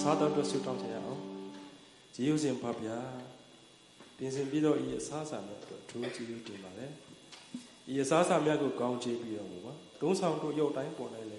တော့အတွက်ဆုတောင်းကြရအောင်ဂျေယုရှင်ဖဗျာပြင်ဆင်ပြီးတော့ဤအစားအစာများအတွက်ထိုးကြည့်တင်ပါလေဤအစားအစာများကိုကောင်းချီးပြီးတော့ပါတုံးဆောင်တို့ရုပ်တိုင်းပေါ်လိုက်လေ